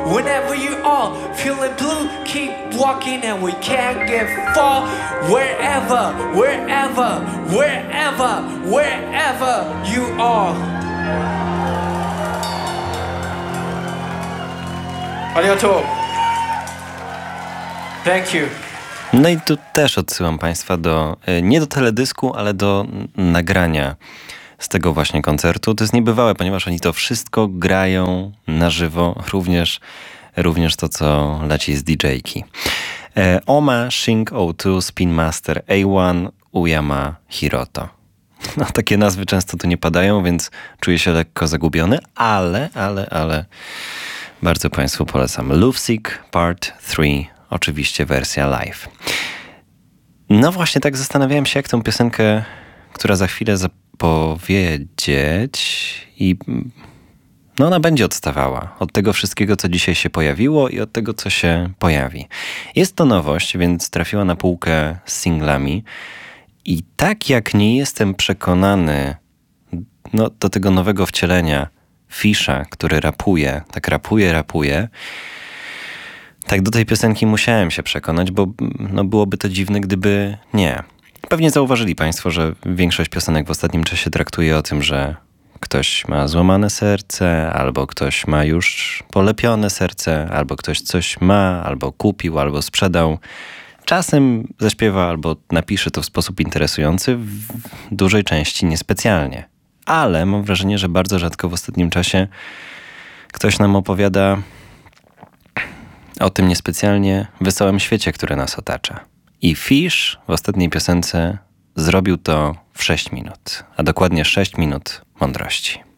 Whenever you are feeling blue, keep walking and we can't get far. Wherever, wherever, wherever, wherever you are. Arigatou. Thank you. No i tu też odsyłam Państwa nie do teledysku, ale do nagrania z tego właśnie koncertu. To jest niebywałe, ponieważ oni to wszystko grają na żywo, również to, co leci z DJ-ki. Oma, Shinc O2, Spin Master, A1, Uyama, Hiroto. No, takie nazwy często tu nie padają, więc czuję się lekko zagubiony, ale bardzo Państwu polecam. Lovesick Part 3, oczywiście wersja live. No właśnie tak zastanawiałem się, jak tą piosenkę, która za chwilę zapowiedzieć i no ona będzie odstawała od tego wszystkiego, co dzisiaj się pojawiło i od tego, co się pojawi. Jest to nowość, więc trafiła na półkę z singlami i tak jak nie jestem przekonany do tego nowego wcielenia Fisha, który rapuje, tak rapuje, tak do tej piosenki musiałem się przekonać, bo byłoby to dziwne, gdyby nie. Pewnie zauważyli Państwo, że większość piosenek w ostatnim czasie traktuje o tym, że ktoś ma złamane serce, albo ktoś ma już polepione serce, albo ktoś coś ma, albo kupił, albo sprzedał. Czasem zaśpiewa albo napisze to w sposób interesujący, w dużej części niespecjalnie. Ale mam wrażenie, że bardzo rzadko w ostatnim czasie ktoś nam opowiada o tym niespecjalnie wesołym świecie, który nas otacza. I Fish w ostatniej piosence zrobił to w 6 minut, a dokładnie 6 minut mądrości.